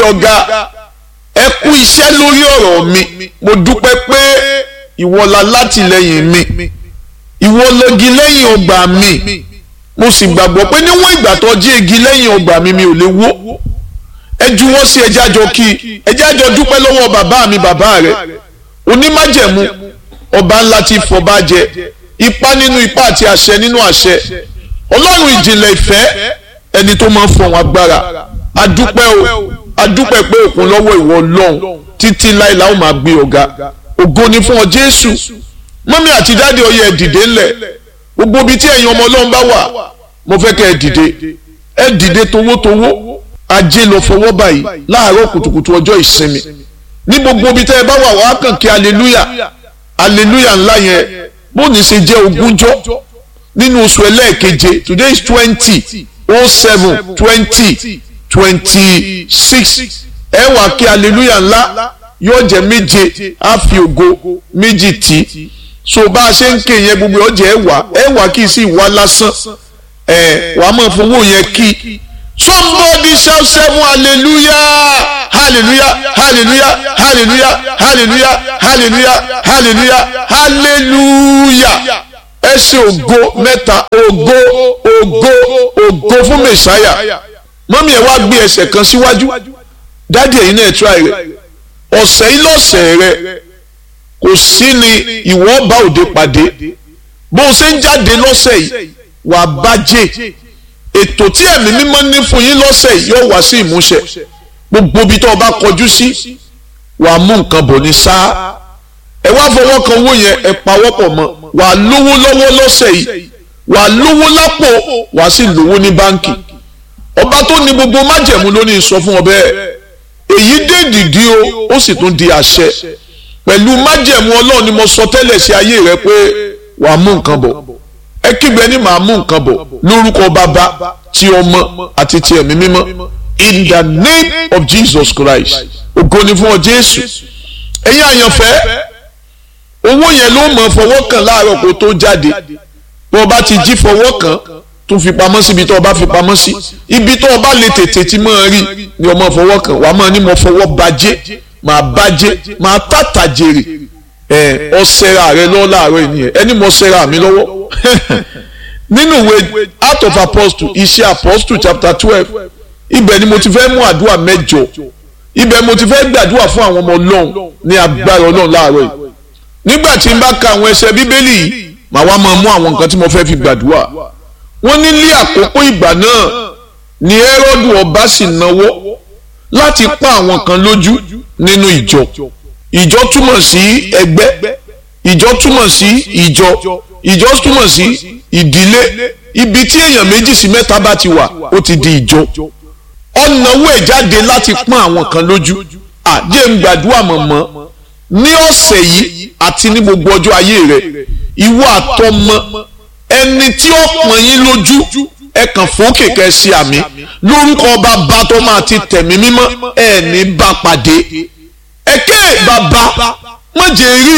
ọ̀gá ẹ kú iṣẹ́ lórí ọ̀rọ̀ mi mo dúpẹ́ pé ìwọ la látìlẹ́yìn mi ìwọ lọ́gi lẹ́yìn ọgbà mi mo sì gbàgbọ́ pé níwọ̀n ìgbà tó jí igi lẹ́yìn ọgbà mi ò lè wó ẹ juwọ́ sí ẹjẹ́ àjọ kí ẹjẹ́ àjọ dúpẹ́ lọ́wọ́ bàbá mi bàbá rẹ̀ onímájẹ̀mú ọba ńlá tí fọba jẹ ipá nínú ipá àti àṣẹ nínú àṣẹ ọlọ́run ìjìnlẹ̀ ìfẹ́ ẹni tó máa ń fọ̀hún agbára adúpẹ́ o adúpẹ́ pé òkun lọ́wọ́ ìwọ ọlọ́run títí láìláò máa gbé ọ̀gá ògo ni fún ọ Jésù mọ́mí àti dáàdì ọyẹ ẹ dìde ńlẹ̀ gbogbo ibi tí ẹ̀yin ọmọ ọlọ́run bá wà mo fẹ́ kẹ́ ẹ dìde towótowó ajé lọ fọwọ́ báyìí láàárọ̀ kùtùkùtù ọjọ́ ìsinmi ní gbogbo ibi tẹ́ ẹ bá wà wá kàn kí aleluya aleluya ńlá yẹn bó ní ṣe jẹ́ ogúnjọ́ nínú oṣù ẹlẹ́ẹ̀keje today is 20/07/2026 ẹ wá kí aleluya ńlá yóò jẹ́ méje á fi ògo méjì tí so bá a ṣe ń ké yẹn gbogbo ọjà ẹ wá kí sí ìwà lásán wàá máa fowó yẹn kí somebody shout seven hallelujah hallelujah hallelujah hallelujah hallelujah hallelujah hallelujah hallelujah ẹ ṣe ògo mẹ́ta ògo ògo ògo fún mẹsáyà mọ́mí ẹ̀ wá gbé ẹsẹ̀ kan síwájú dádì ẹ̀yin náà try rẹ̀ ọ̀sẹ̀ yìí lọ́sẹ̀ rẹ̀ kò sí ni ìwọ bá òde pàdé bó o ṣe ń jáde lọ́sẹ̀ yìí wàá bàjẹ́ ètò tí ẹ̀mí mímọ́ ní fún yín lọ́sẹ̀ yìí yóò wá sí ìmúṣẹ gbogbo ibi tó o bá kọjú sí wàá mú nǹkan bọ̀ ní sáà ẹ wá fọwọ́ kan owó yẹn ẹ pawọ́pọ̀ mọ́ wàá lówó lọ́wọ́ lọ́sẹ̀ yìí wàá lówó lápò wàá sì lówó ní báńkì ọba tó ní gbogbo májẹ̀mú ló ní sọ fún ọ bẹ́ẹ̀ èyí dé dìdí o ó sì tún di àṣẹ pẹ̀lú májẹ̀mú ọlọ́run ni mo sọ tẹ́lẹ̀ sí ayé rẹ pé wàá mú nǹkan bọ̀ ẹ kígbe ní màá mú nǹkan bọ̀ lórúkọ bàbá ti ọmọ àti ti ẹ̀mí mímọ́ in the name of Jesus Christ ògo ni fún ọ Jésù ẹ̀yin àyànfẹ́ owó yẹn ló mọ̀ fọwọ́ kàn láàárọ̀ kó tó jáde bó o bá ti jí fọwọ́ kàn tún fi pamọ́ síbi tó o bá fi pamọ́ sí ibi tó o bá lè tètè tí máa rí ni o máa fọwọ́ kàn wàá máa ní mo fọwọ́ bàjẹ́ máa bàjẹ́ máa tàtà jèrè ọ̀sẹ̀ra rẹ lọ́wọ́ láàárọ̀ ènìyàn ẹni mo ṣẹra mi lọ́wọ́ nínú ìwé Acts of Apostles iṣẹ́ Apostles chapter 12 ibẹ̀ ni mo ti fẹ́ mú àdúrà mẹ́jọ ibẹ̀ mo ti fẹ́ gbàdúrà fún àwọn ọmọ ọlọ́run ní agbára ọlọ́run láàárọ̀ yìí nígbà tí n bá ka àwọn ẹsẹ̀ bíbélì yìí màá wá máa mú àwọn nǹkan tí mo fẹ́ fi gbàdúrà wọ́n ní ní àkókò ìgbà náà ni Hẹ́rọ́dù ọba sì náwó láti pa àwọn kan lójú nínú ìjọ túmọ̀ sí ẹgbẹ́ ìjọ túmọ̀ sí ìjọ túmọ̀ sí ìdílé ibi tí èèyàn méjì sí mẹ́ta bá ti wà ó ti di ìjọ ọ̀nàwó ẹ̀ jáde láti pọ́n àwọn kan lójú àjẹ́ ń gbàdúrà mọ̀mọ́ ní ọ̀sẹ̀ yìí àti ní gbogbo ọjọ́ ayé rẹ̀ ìwọ àtọmọ ẹni tí ó pọ́n yín lójú ẹ kàn fún kẹ̀kẹ́ sí àmì lórúkọ bàbá tó máa ti tẹ̀mí mímọ́ ẹ̀ ní bá pàdé ẹ̀kẹ́ bàbá má jẹ́ rí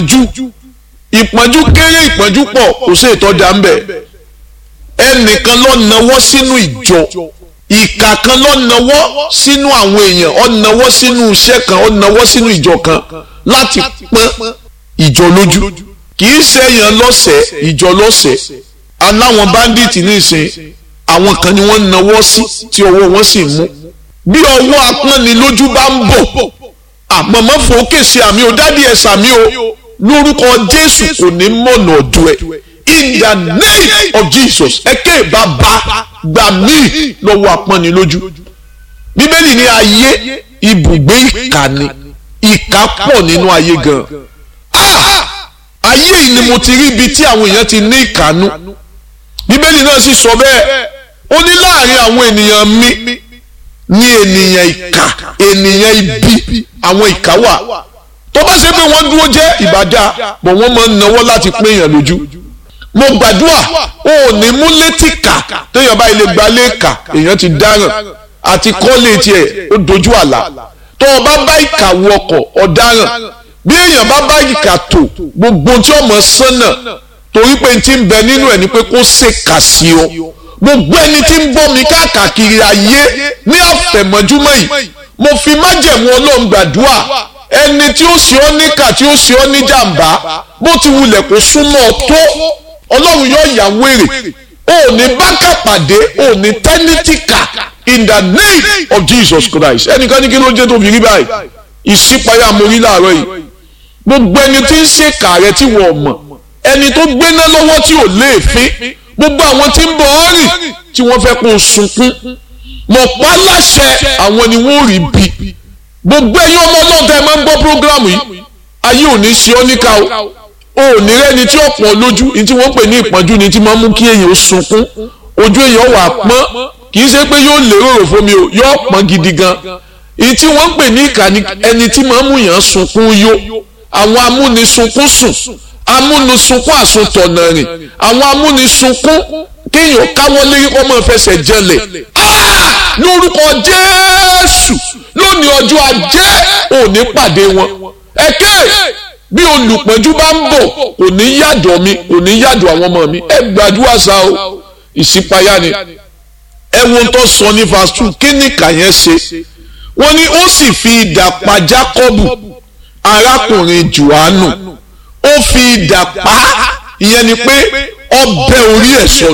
ìpọ́njú kéré ìpọ́njú pọ̀ kò sí ìtọ́jà ń bẹ̀ ẹnìkan ló nawọ́ sínú ìjọ ìkà kan ló nawọ́ sínú àwọn èèyàn ó nawọ́ sínú iṣẹ́ kan ó nawọ́ sínú ìjọ kan láti pọ́n ìjọ lójú kì í ṣe èèyàn lọ́sẹ̀ ìjọ lọ́sẹ̀ aláwọn báńdíìtì nísìn àwọn kan ni wọ́n nawọ́ sí tí ọwọ́ wọn sì mú bí ọwọ́ apọ́nilójú bá ń bọ̀ àmọ̀mọ́ fòókè sí àmì ò dádì ẹ̀ sàmì o lórúkọ Jésù kò ní mọ̀nà ọ̀dọ̀ ẹ̀ in the name of Jesus ẹ̀kẹ́ bàbá gbà mí lọ́wọ́ apọ́nilójú bíbélì ní ayé ibùgbé ìkà ni ìkà pọ̀ nínú ayé gan ayé yìí ni mo ti rí ibi tí àwọn èèyàn ti ní ìkànnú bíbélì náà sì sọ bẹ́ẹ̀ ó ní láàrin àwọn ènìyàn mi ní ènìyàn ìkà ènìyàn ibi àwọn ìkà wà tó bá ṣe pé wọ́n dúró jẹ́ ìbàdà bọ̀ wọ́n máa ń nawọ́ láti pín èèyàn lójú mo gbàdúrà ó ní mú létí kà téèyàn bá ilé gba léèkà èèyàn ti dáràn àti kọ́lé tiẹ̀ ó dojú àlà tó o bá bá ìkà wọkọ̀ ọ̀daràn bí èèyàn bá bá ìkà tó gbogbo tí ọmọ sánà torí pé tí ń bẹ nínú ẹ̀ ni pé kó ṣèkà sí ọ gbogbo ẹni tí ń bọ́ mi káàkiri ayé ní àfẹ̀mọ́júmọ́ yìí mo fi májẹ̀mú Ọlọ́run gbàdúrà ẹni tí ó ṣe ọ́ níkà tí ó ṣe ọ́ ní jàǹbá bó ti wulẹ̀ kó súnmọ́ ọ tó Ọlọ́run yóò yà wèrè ò ní bákà pàdé ò ní tẹ́nítìkà in the name of Jesus Christ. Ẹnìkan ní kí ló jẹ́ tó fi rí báyìí ìṣípayá morí láàárọ̀ yìí gbogbo ẹni tí ń ṣèkà rẹ tí wọ́n mọ̀ ẹni tó gbéná lọ́wọ́ tí ò léèfín gbogbo àwọn tí ń bọ̀ ọ́ rìn tí wọ́n fẹ́ kó o sunkún mọ̀ pa láṣẹ àwọn ni wọ́n rí bí gbogbo ẹ̀yin ọmọ náà tẹ́ ẹ máa ń gbọ́ prógrámù yìí ayé ò ní ṣe ọ́ níkà o ò ní rẹ́ni tí ó pọ̀ lójú ní tí wọ́n pè ní ìpọ́njú ni tí máa ń mú kí èèyàn ó sunkún ojú èèyàn wà pọ́n kì í ṣe pé yóò lérò rò fún mi o yóò pọ́n gidi gan èyí tí wọ́n pè ní ìkà ni ẹni tí máa ń mú yàn sunkún yó àwọn amúnisunkún sùn amúnisunkún àsuntọ̀nà rìn àwọn amúnisunkún kéèyàn káwọ́ lérí kọ́ máa fẹsẹ̀ jẹlẹ̀ lórúkọ Jésù lónìí ọjọ́ ajé òní pàdé wọn ẹ̀kẹ́ bí olùpẹ̀jú bá ń bọ̀ kò ní yàdọ̀ mi kò ní yàdọ̀ àwọn ọmọ mi ẹ gbàdúrà sá o ìṣípayá ni ẹ wo tó sọ ní verse 2 kí ni kàyẹn ṣe wọ́n ní ó sì fi idà pa Jákọ́bù arákùnrin Jòhánù ó fi idà pa ìyẹn ni pé ó bẹ́ orí ẹ̀ sọnù.